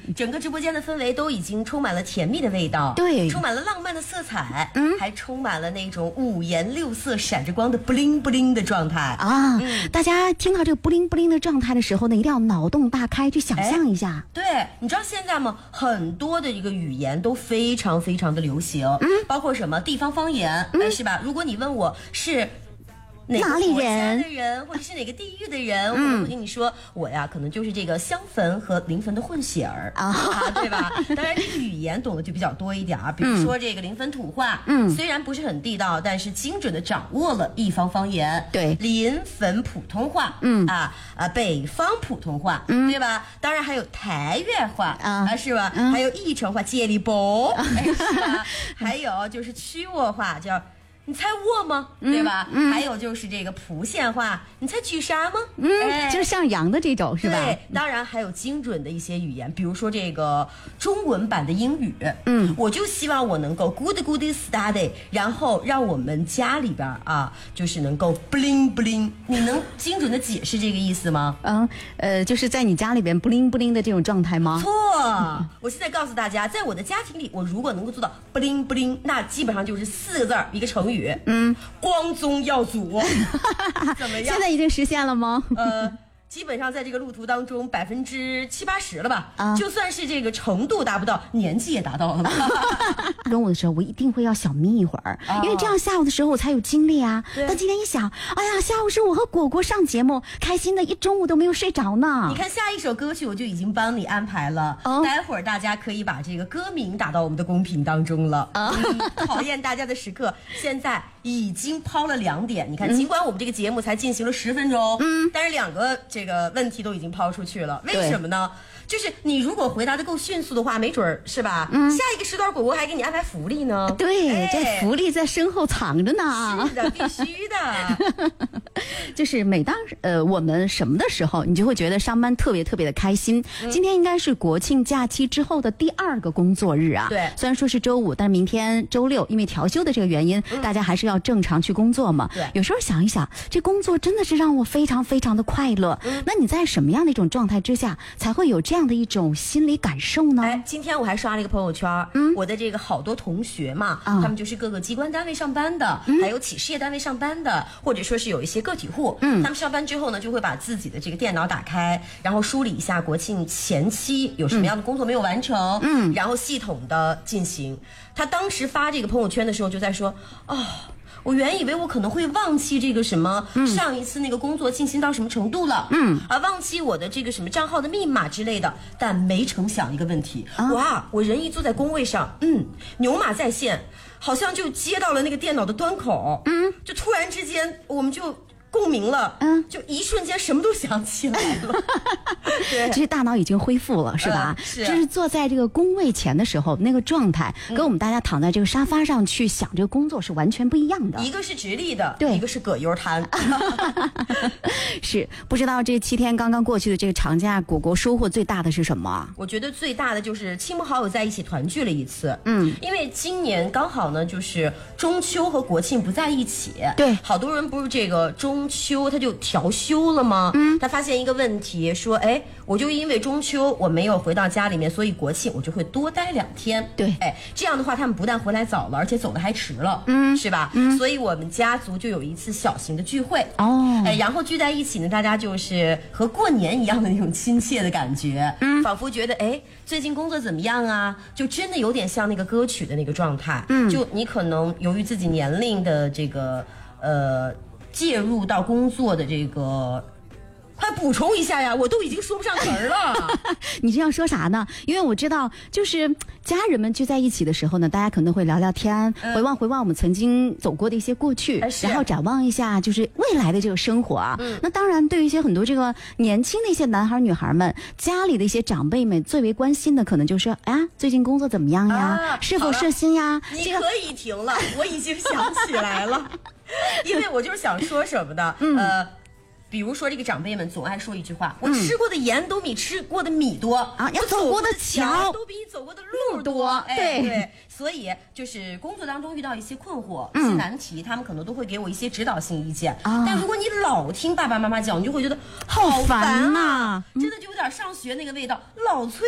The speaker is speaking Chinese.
整个直播间的氛围都已经充满了甜蜜的味道， 对， 充满了浪漫的色彩，还充满了那种五颜六色、闪着光的布灵布灵的状态啊！大家听到这个布灵布灵的状态的时候呢，一定要脑洞大开，去想象一下。 对，你知道现在吗？很多的这个语言都非常非常的流行，包括什么地方方言，是吧？如果你问我是哪里人的人，或者是哪个地域的人，我可能会跟你说，我呀可能就是这个香汾和临汾的混血儿啊，对吧？当然这个语言懂得就比较多一点啊，比如说这个临汾土话，虽然不是很地道，但是精准的掌握了一方方言， 对， 临汾普通话，北方普通话，对吧？当然还有台粤话是吧？还有义城话、接力波，是吧？还有就是曲沃话叫。你猜沃吗？对吧？还有就是这个蒲县话，你猜举啥吗？ 就是像羊的这种是吧？ 对，当然还有精准的一些语言，比如说这个中文版的英语。我就希望我能够 good study， 然后让我们家里边啊，就是能够 bling bling。你能精准的解释这个意思吗？ 就是在你家里边 bling bling 的这种状态吗？ 错，我现在告诉大家，在我的家庭里，我如果能够做到 bling bling， 那基本上就是4个字一个成语。光宗耀祖，怎么样？ 现在已经实现了吗？ 基本上在这个路途当中70%、80%了吧，就算是这个程度达不到，年纪也达到了吧。 中午的时候我一定会要小眯一会儿，因为这样下午的时候我才有精力啊。但今天一想，哎呀，下午是我和果果上节目，开心的一中午都没有睡着呢。 你看下一首歌曲我就已经帮你安排了，待会儿大家可以把这个歌名打到我们的公屏当中了。考验大家的时刻，现在已经抛了2点。你看，尽管我们这个节目才进行了10分钟，但是2个这个问题都已经抛出去了。为什么呢？就是你如果回答的够迅速的话，没准儿是吧？下一个时段果果还给你安排福利呢。 对，这福利在身后藏着呢。 是的，必须的。 就是每当我们什么的时候，你就会觉得上班特别特别的开心。今天应该是国庆假期之后的第2个工作日啊。 对， 虽然说是周5，但是明天周6，因为调休的这个原因，大家还是要正常去工作嘛。 对， 有时候想一想，这工作真的是让我非常非常的快乐。那你在什么样的一种状态之下，才会有这样的一种心理感受呢？ 今天我还刷了一个朋友圈，我的这个好多同学嘛，他们就是各个机关单位上班的，还有企事业单位上班的，或者说是有一些个体户，他们上班之后呢，就会把自己的这个电脑打开，然后梳理一下国庆前期有什么样的工作没有完成，然后系统的进行。他当时发这个朋友圈的时候就在说，我原以为我可能会忘记这个什么上一次那个工作进行到什么程度了，忘记我的这个什么账号的密码之类的，但没成想一个问题，哇！我人一坐在工位上，牛马在线，好像就接到了那个电脑的端口，就突然之间我们就共鸣了，就一瞬间什么都想起来了。对， 其实大脑已经恢复了，是吧？ 是， 就是坐在这个工位前的时候，那个状态跟我们大家躺在这个沙发上去想这个工作是完全不一样的。 一个是直立的， 对， 一个是葛优瘫。 是，不知道这7天刚刚过去的这个长假，果果收获最大的是什么？ 我觉得最大的就是亲朋好友在一起团聚了一次。因为今年刚好呢，就是中秋和国庆不在一起。 对， 好多人不是这个中秋他就调休了吗？他发现一个问题，说，我就因为中秋我没有回到家里面，所以国庆我就会多待2天。 对， 这样的话他们不但回来早了，而且走的还迟了，是吧？所以我们家族就有一次小型的聚会。然后聚在一起呢，大家就是和过年一样的那种亲切的感觉，仿佛觉得最近工作怎么样啊？就真的有点像那个歌曲的那个状态。就你可能由于自己年龄的这个介入到工作的这个，快补充一下呀！我都已经说不上词儿了。 你这样说啥呢？因为我知道，就是家人们聚在一起的时候呢，大家可能会聊聊天，回望我们曾经走过的一些过去，然后展望一下就是未来的这个生活啊。那当然，对于一些很多这个年轻的一些男孩女孩们，家里的一些长辈们最为关心的，可能就是最近工作怎么样呀？是否顺心呀？ 你可以停了，我已经想起来了。因为我就是想说什么的，比如说这个长辈们总爱说一句话，我吃过的盐都比吃过的米多啊， 要走过的桥都比你走过的路多。对，所以就是工作当中遇到一些困惑、一些难题，他们可能都会给我一些指导性意见。但如果你老听爸爸妈妈讲，你就会觉得好烦呐，真的就有点上学那个味道，老催